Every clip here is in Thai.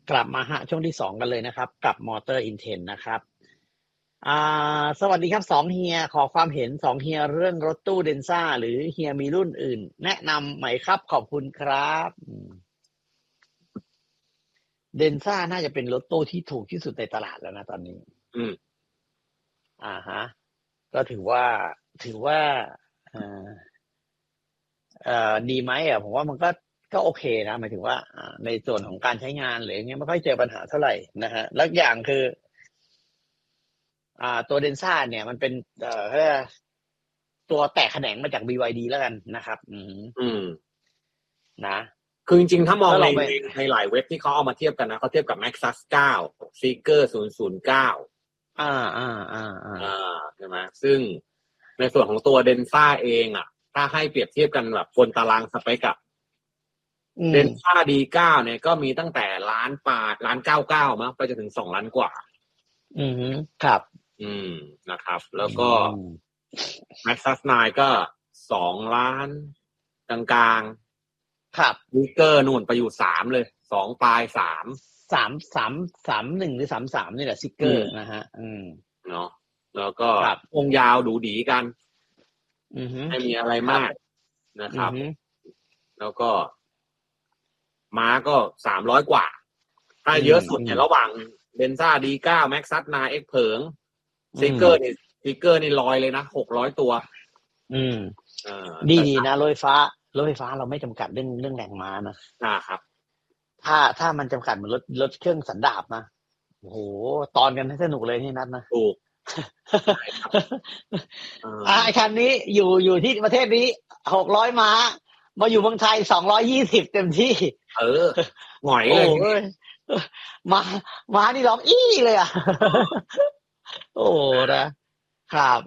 กลับมาช่วงที่สองกันเลยนะครับกับ Motor Intent นะครับสวัสดีครับสองเฮียขอความเห็นสองเฮียเรื่องรถตู้เดนซ่าหรือเฮียมีรุ่นอื่นแนะนำไหมครับขอบคุณครับเดนซ่าน่าจะเป็นรถตู้ที่ถูกที่สุดในตลาดแล้วนะตอนนี้ฮะก็ถือว่าดีไหมผมว่ามันก็โอเคนะหมายถึงว่าในส่วนของการใช้งานหรืออย่างเงี้ยไม่ค่อยเจอปัญหาเท่าไหร่นะฮะแล้วอย่างคือตัวเดนซ่าเนี่ยมันเป็นตัวแตกแขนงมาจาก BYD แล้วกันนะครับนะคือจริงๆถ้ามองในหลายเว็บที่เขาเอามาเทียบกันนะเขาเทียบกับ Maxus 9 Seeker 009ใช่ไหมซึ่งในส่วนของตัวเดนซ่าเองถ้าให้เปรียบเทียบกันแบบบนตารางสเปคเดนซ่า D9 เนี่ยก็มีตั้งแต่1,99,000มั้งไปจนถึง2 ล้านกว่าครับนะครับแล้วก็ Maxus 9 ก็2 ล้านกลางๆครับ Seeker นู่นไปอยู่3เลย2ปลาย 31หรือ33นี่แหละซิกเกอร์นะฮะเนาะแล้วก็วงยาวดูดีกันไม่มีอะไรมากนะครับแล้วก็ม้าก็300กว่าถ้าเยอะสุดเนี่ยระหว่างเดนซ่า D9 Maxus 9 X เผิงSeeker นี่ลอยเลยนะ600ตัวดีนะรถไฟฟ้าเราไม่จำกัดเรื่องแรงม้านะครับถ้ามันจำกัดเหมือนรถเครื่องสันดาปนะโอ้โหตอนกันให้สนุกเลยที่นัดนะถูกไอ้คันนี้อยู่ที่ประเทศนี้600ม้ามาอยู่เมืองไทย220เต็มที่หงอยเลยม้านี่ร้องอี้เลยโอ้นะครับ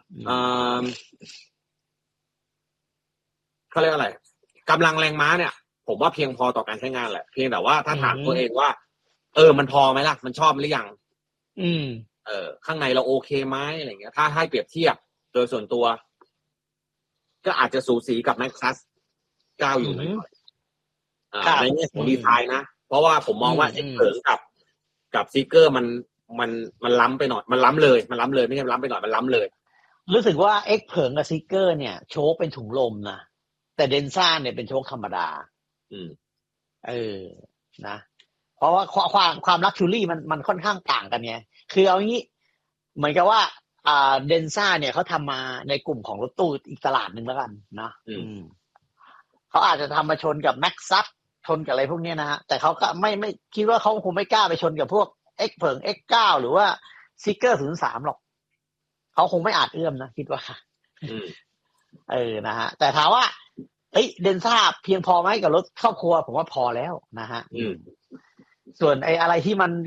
เขาเรียกอะไรกำลังแรงม้าเนี่ยผมว่าเพียงพอต่อการใช้งานแหละเพียงแต่ว่าถ้าถามตัวเองว่ามันพอไหมล่ะมันชอบหรือยังข้างในเราโอเคไหมอะไรเงี้ยถ้าให้เปรียบเทียบโดยส่วนตัวก็อาจจะสูสีกับ Maxus 9อยู่หน่อยในแง่ของดีไซน์นะเพราะว่าผมมองว่า X เผิงกับ Seeker มันล้ำไปหน่อยมันล้ำเลยไม่ใช่ล้ำไปหน่อยมันล้ำเลยรู้สึกว่า X เผิงกับ Seeker เนี่ยโชคเป็นถุงลมนะแต่เดนซ่าเนี่ยเป็นโชคธรรมดานะเพราะว่าความลักชัวรี่มันค่อนข้างต่างกันไงคือเอางี้เหมือนกับว่าเดนซ่าเนี่ยเขาทำมาในกลุ่มของรถตู้อีกตลาดหนึ่งแล้วกันนะเขาอาจจะทำมาชนกับแม็กซัสชนกับอะไรพวกนี้นะฮะแต่เขาก็ไม่คิดว่าเขาคงไม่กล้าไปชนกับพวก X เผิง X9 หรือว่า Seeker 03หรอกเขาคงไม่อาจเอื้อมนะคิดว่านะฮะแต่ถามว่าเดนซ่าเพียงพอไหมกับรถครอบครัวผมว่าพอแล้วนะฮะส่วนอะไรที่มัน